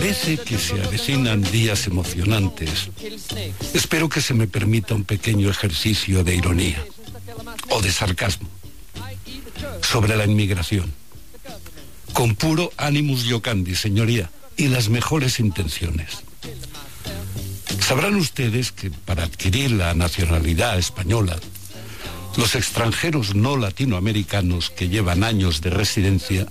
Parece que se avecinan días emocionantes. Espero que se me permita un pequeño ejercicio de ironía o de sarcasmo sobre la inmigración, con puro animus iocandi, señoría, y las mejores intenciones. Sabrán ustedes que para adquirir la nacionalidad española, los extranjeros no latinoamericanos que llevan años de residencia